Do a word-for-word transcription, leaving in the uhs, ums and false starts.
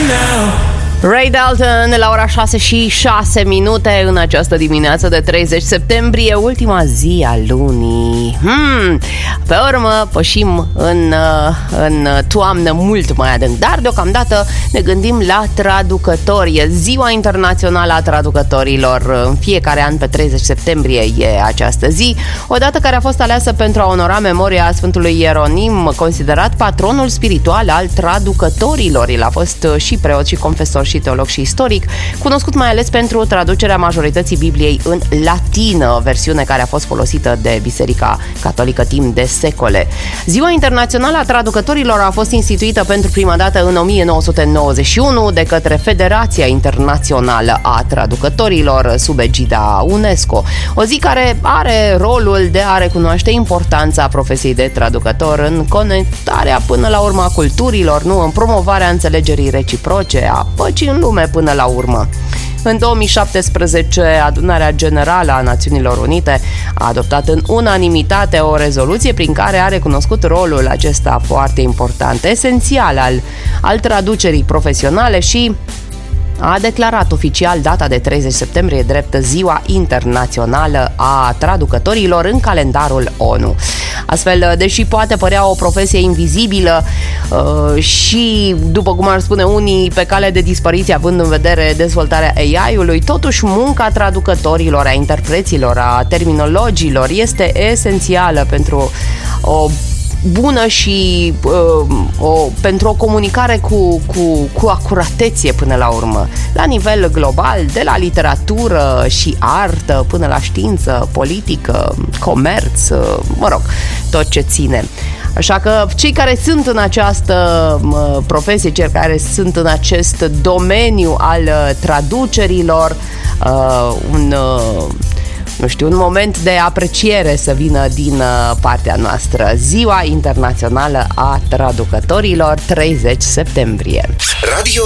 Ray Dalton la ora șase și șase minute în această dimineață de treizeci septembrie, ultima zi a lunii. Hmm, pe urmă pășim în, în toamnă mult mai adânc, dar deocamdată ne gândim la traducători. E Ziua Internațională a Traducătorilor. În fiecare an pe treizeci septembrie e această zi, o dată care a fost aleasă pentru a onora memoria Sfântului Ieronim, considerat patronul spiritual al traducătorilor. El a fost și preot și confesor și teolog și istoric, cunoscut mai ales pentru traducerea majorității Bibliei în latină, versiune care a fost folosită de Biserica Catolică timp de secole. Ziua Internațională a Traducătorilor a fost instituită pentru prima dată în o mie nouă sute nouăzeci și unu de către Federația Internațională a Traducătorilor sub egida UNESCO. O zi care are rolul de a recunoaște importanța profesiei de traducător în conectarea până la urmă a culturilor, nu în promovarea înțelegerii reciproce, a păcii în lume până la urmă. În două mii șaptesprezece, Adunarea Generală a Națiunilor Unite a adoptat în unanimitate o rezoluție prin care a recunoscut rolul acesta foarte important, esențial al, al traducerii profesionale și a declarat oficial data de treizeci septembrie drept Ziua Internațională a Traducătorilor în calendarul ONU. Astfel, deși poate părea o profesie invizibilă uh, și, după cum ar spune unii, pe cale de dispariție având în vedere dezvoltarea A I-ului, totuși munca traducătorilor, a interpreților, a terminologilor este esențială pentru o bună și uh, o, pentru o comunicare cu, cu, cu acuratețe până la urmă, la nivel global, de la literatură și artă până la știință, politică, comerț, uh, mă rog, tot ce ține. Așa că cei care sunt în această uh, profesie, cei care sunt în acest domeniu al uh, traducerilor, uh, un uh, nu știu, un moment de apreciere să vină din partea noastră. Ziua Internațională a Traducătorilor, treizeci septembrie. Radio